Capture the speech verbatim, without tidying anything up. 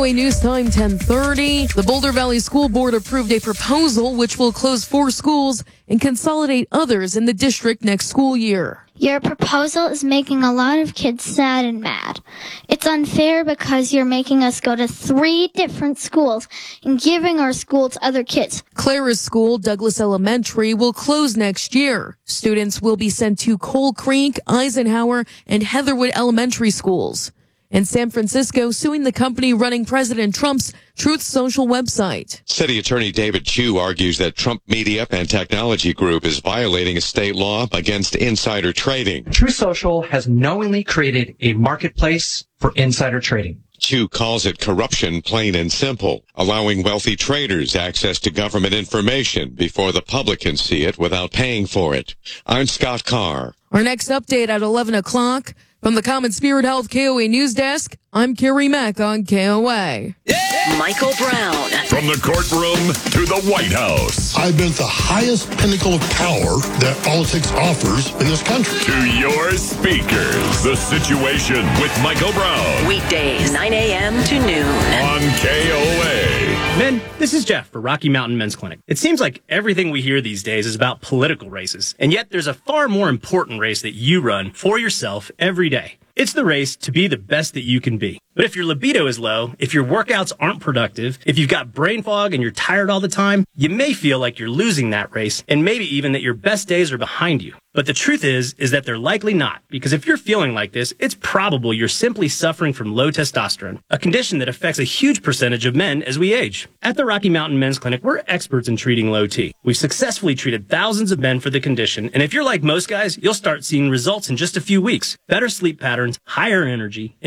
A News Time ten thirty. The Boulder Valley School Board approved a proposal which will close four schools and consolidate others in the district next school year. Your proposal is making a lot of kids sad and mad. It's unfair because you're making us go to three different schools and giving our school to other kids. Clara's school, Douglas Elementary, will close next year. Students will be sent to Coal Creek, Eisenhower, and Heatherwood elementary schools. And San Francisco suing the company running President Trump's Truth Social website. City Attorney David Chu argues that Trump Media and Technology Group is violating a state law against insider trading. Truth Social has knowingly created a marketplace for insider trading. Chu calls it corruption, plain and simple, allowing wealthy traders access to government information before the public can see it without paying for it. I'm Scott Carr. Our next update at eleven o'clock. From the Common Spirit Health K O A News Desk, I'm Carrie Mack on K O A. Yeah! Michael Brown. From the courtroom to the White House. I've been at the highest pinnacle of power that politics offers in this country. To your speakers. The Situation with Michael Brown. Weekdays, nine a.m. to noon. On K O A. Men, this is Jeff for Rocky Mountain Men's Clinic. It seems like everything we hear these days is about political races. And yet there's a far more important race that you run for yourself every day. It's the race to be the best that you can be. But if your libido is low, if your workouts aren't productive, if you've got brain fog and you're tired all the time, you may feel like you're losing that race, and maybe even that your best days are behind you. But the truth is, is that they're likely not, because if you're feeling like this, it's probable you're simply suffering from low testosterone, a condition that affects a huge percentage of men as we age. At the Rocky Mountain Men's Clinic, we're experts in treating low T. We've successfully treated thousands of men for the condition, and if you're like most guys, you'll start seeing results in just a few weeks. Better sleep patterns, higher energy,